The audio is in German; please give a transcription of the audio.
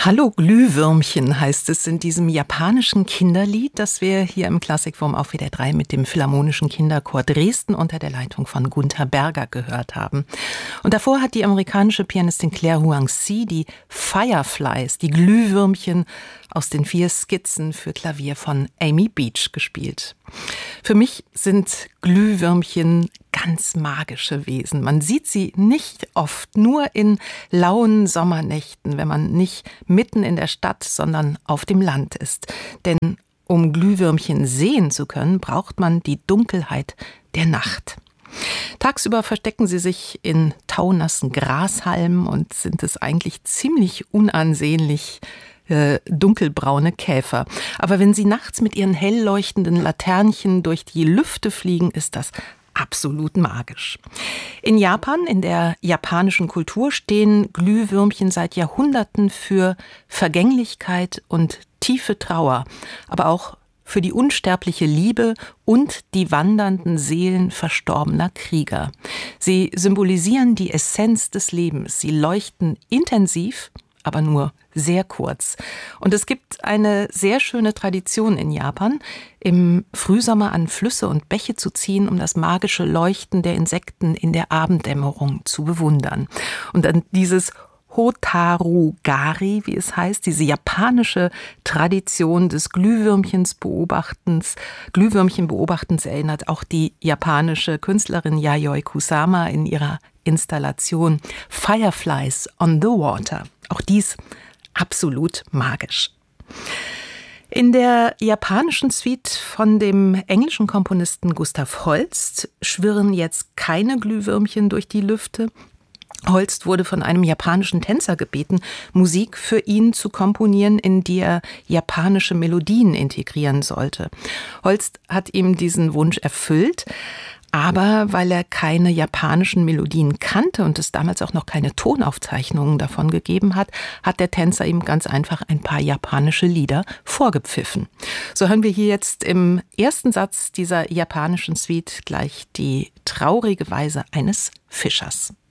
Hallo Glühwürmchen heißt es in diesem japanischen Kinderlied, das wir hier im Klassikform auf WDR 3 mit dem Philharmonischen Kinderchor Dresden unter der Leitung von Gunther Berger gehört haben. Und davor hat die amerikanische Pianistin Claire Huang-Si die Fireflies, die Glühwürmchen aus den 4 Skizzen für Klavier von Amy Beach gespielt. Für mich sind Glühwürmchen ganz magische Wesen. Man sieht sie nicht oft, nur in lauen Sommernächten, wenn man nicht mitten in der Stadt, sondern auf dem Land ist. Denn um Glühwürmchen sehen zu können, braucht man die Dunkelheit der Nacht. Tagsüber verstecken sie sich in taunassen Grashalmen und sind es eigentlich ziemlich unansehnlich dunkelbraune Käfer. Aber wenn sie nachts mit ihren hell leuchtenden Laternchen durch die Lüfte fliegen, ist das absolut magisch. In Japan, in der japanischen Kultur, stehen Glühwürmchen seit Jahrhunderten für Vergänglichkeit und tiefe Trauer, aber auch für die unsterbliche Liebe und die wandernden Seelen verstorbener Krieger. Sie symbolisieren die Essenz des Lebens. Sie leuchten intensiv, aber nur sehr kurz. Und es gibt eine sehr schöne Tradition in Japan, im Frühsommer an Flüsse und Bäche zu ziehen, um das magische Leuchten der Insekten in der Abenddämmerung zu bewundern. Und dann dieses Hotaru-gari, wie es heißt, diese japanische Tradition des Glühwürmchenbeobachtens erinnert auch die japanische Künstlerin Yayoi Kusama in ihrer Installation Fireflies on the Water. Auch dies absolut magisch. In der japanischen Suite von dem englischen Komponisten Gustav Holst schwirren jetzt keine Glühwürmchen durch die Lüfte. Holst wurde von einem japanischen Tänzer gebeten, Musik für ihn zu komponieren, in die er japanische Melodien integrieren sollte. Holst hat ihm diesen Wunsch erfüllt, aber weil er keine japanischen Melodien kannte und es damals auch noch keine Tonaufzeichnungen davon gegeben hat, hat der Tänzer ihm ganz einfach ein paar japanische Lieder vorgepfiffen. So hören wir hier jetzt im ersten Satz dieser japanischen Suite gleich die traurige Weise eines Fischers.